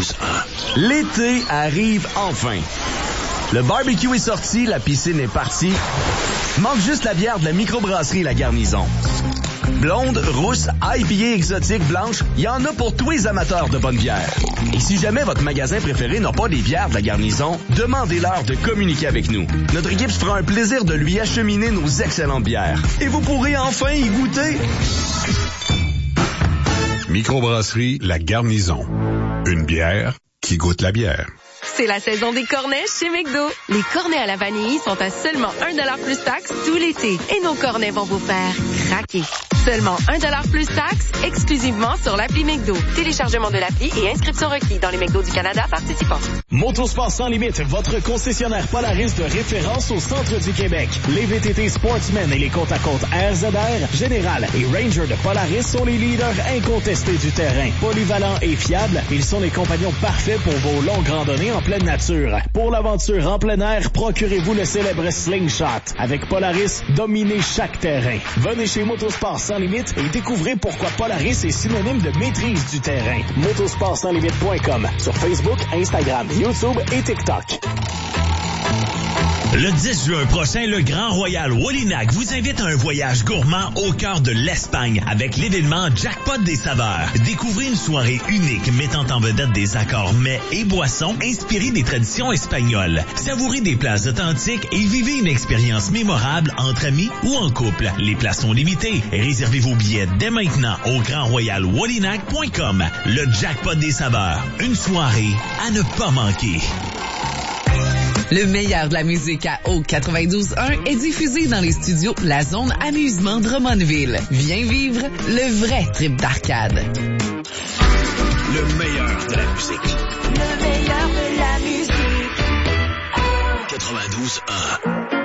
92.1. L'été arrive enfin. Le barbecue est sorti, la piscine est partie. Manque juste la bière de la microbrasserie La Garnison. Blonde, rousse, IPA exotique, blanche, il y en a pour tous les amateurs de bonne bière. Et si jamais votre magasin préféré n'a pas des bières de La Garnison, demandez-leur de communiquer avec nous. Notre équipe se fera un plaisir de lui acheminer nos excellentes bières. Et vous pourrez enfin y goûter. Microbrasserie La Garnison. Une bière qui goûte la bière. C'est la saison des cornets chez McDo. Les cornets à la vanille sont à seulement 1$ plus taxe tout l'été. Et nos cornets vont vous faire craquer. Seulement 1$ plus taxe, exclusivement sur l'appli McDo. Téléchargement de l'appli et inscription requis dans les McDo du Canada participants. Motosport sans limite, votre concessionnaire Polaris de référence au centre du Québec. Les VTT Sportsman et les côte-à-côte RZR, Général et Ranger de Polaris sont les leaders incontestés du terrain. Polyvalents et fiables, ils sont les compagnons parfaits pour vos longues randonnées en pleine nature. Pour l'aventure en plein air, procurez-vous le célèbre Slingshot. Avec Polaris, dominez chaque terrain. Venez chez Motosport sans limite et découvrez pourquoi Polaris est synonyme de maîtrise du terrain. Motosportsanslimite.com sur Facebook, Instagram, YouTube et TikTok. Le 10 juin prochain, le Grand Royal Wallinac vous invite à un voyage gourmand au cœur de l'Espagne avec l'événement Jackpot des saveurs. Découvrez une soirée unique mettant en vedette des accords mets et boissons inspirés des traditions espagnoles. Savourez des plats authentiques et vivez une expérience mémorable entre amis ou en couple. Les places sont limitées. Réservez vos billets dès maintenant au grandroyalwallinac.com. Le Jackpot des saveurs. Une soirée à ne pas manquer. Le meilleur de la musique à Oak 92.1 est diffusé dans les studios La Zone Amusement Drummondville. Viens vivre le vrai trip d'arcade. Le meilleur de la musique. Le meilleur de la musique. 92.1.